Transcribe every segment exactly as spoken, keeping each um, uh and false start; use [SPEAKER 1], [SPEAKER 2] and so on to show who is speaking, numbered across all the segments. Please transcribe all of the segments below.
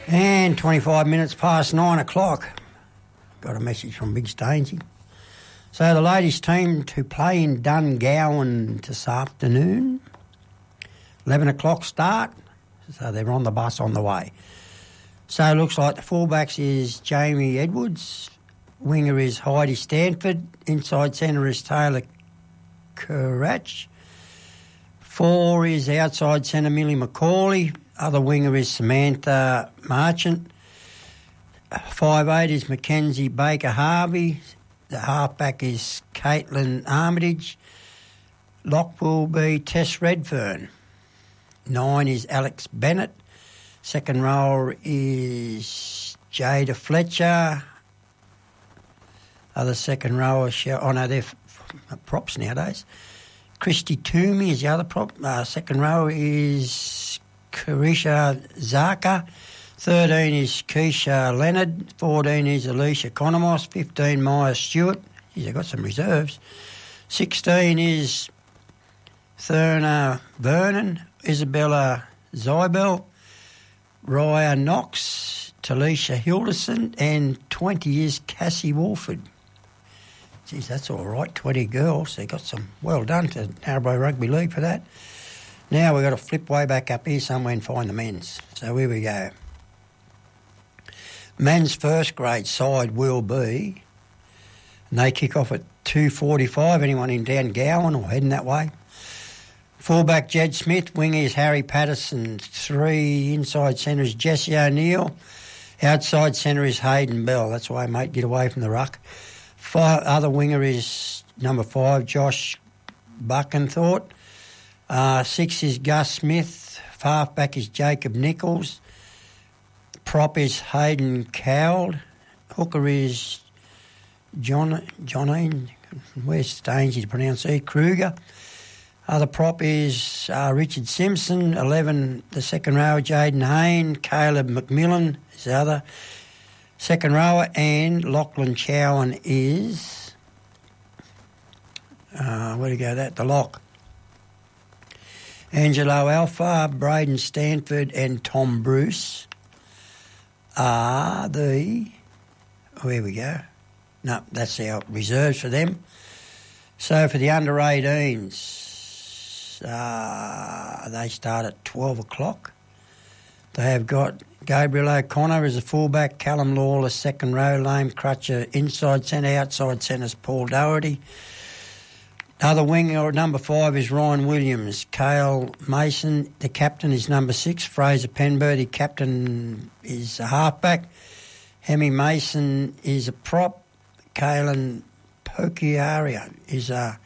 [SPEAKER 1] And twenty-five minutes past nine o'clock. Got a message from Big Stainsy. So the ladies' team to play in Dungowan this afternoon. eleven o'clock start. So they're on the bus on the way. So it looks like the fullbacks is Jamie Edwards. Winger is Heidi Stanford. Inside centre is Taylor Karach. Four is outside centre Millie McCauley. Other winger is Samantha Marchant. Five eight is Mackenzie Baker Harvey. The halfback is Caitlin Armitage. Lock will be Tess Redfern. Nine is Alex Bennett. Second rower is Jada Fletcher. Other second rower, oh no, they're f- f- props nowadays. Christy Toomey is the other prop. Uh, second rower is Carisha Zaka. thirteen is Keisha Leonard. fourteen is Alicia Conomos. fifteen, Maya Stewart. He's got some reserves. sixteen is Thurna Vernon. Isabella Zybel. Raya Knox. Talisha Hilderson. And twenty is Cassie Wolford. Geez, that's all right. twenty girls. They got some. Well done to Narrabri Rugby League for that. Now we've got to flip way back up here somewhere and find the men's. So here we go. Men's first grade side will be, and they kick off at two forty-five. Anyone in Dungowan or heading that way? Fullback Jed Smith. Winger is Harry Patterson. Three inside centre is Jesse O'Neill. Outside centre is Hayden Bell. That's why, mate, get away from the ruck. Five, other winger is number five, Josh Buckenthorpe. Uh, six is Gus Smith. Halfback is Jacob Nichols. Prop is Hayden Cowld. Hooker is John Johnine. Where's Stainsy to pronounce it? Kruger. Other prop is uh, Richard Simpson. eleven, the second rower, Jaden Hayne. Caleb McMillan is the other second rower. And Lachlan Chowan is, uh, where do you go that? The lock. Angelo Alpha, Braden Stanford and Tom Bruce are the, oh, here we go. No, that's our reserves for them. So for the under eighteens, uh, they start at twelve o'clock. They have got Gabriel O'Connor as a fullback, Callum Lawler second row, Lame Crutcher inside centre, outside centre's Paul Doherty. Other winger, number five, is Ryan Williams. Cale Mason, the captain, is number six. Fraser Penberthy, captain, is a halfback. Hemi Mason is a prop. Kalen Pokiaria is a,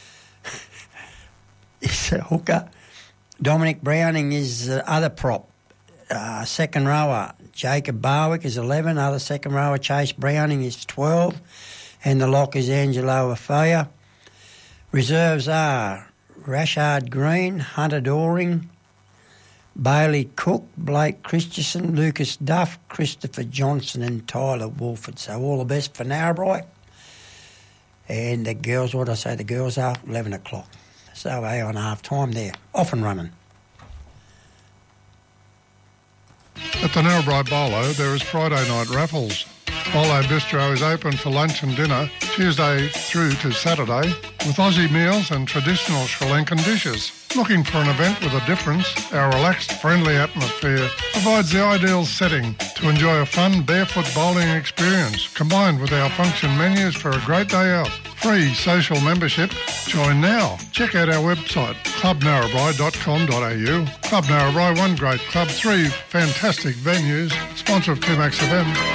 [SPEAKER 1] is a hooker. Dominic Browning is the other prop. Uh, second rower, Jacob Barwick is eleven. Other second rower, Chase Browning is twelve. And the lock is Angelo Afea. Reserves are Rashard Green, Hunter Doring, Bailey Cook, Blake Christensen, Lucas Duff, Christopher Johnson and Tyler Wolford. So all the best for Narrabri. And the girls, what did I say, the girls are eleven o'clock. So they on half time there, off and running.
[SPEAKER 2] At the Narrabri Bolo, there is Friday night raffles. Bolo Bistro is open for lunch and dinner Tuesday through to Saturday with Aussie meals and traditional Sri Lankan dishes. Looking for an event with a difference? Our relaxed, friendly atmosphere provides the ideal setting to enjoy a fun barefoot bowling experience combined with our function menus for a great day out. Free social membership. Join now. Check out our website, club narrabri dot com dot a u. Club Narrabri, one great club, three fantastic venues. Sponsor of two Max F M.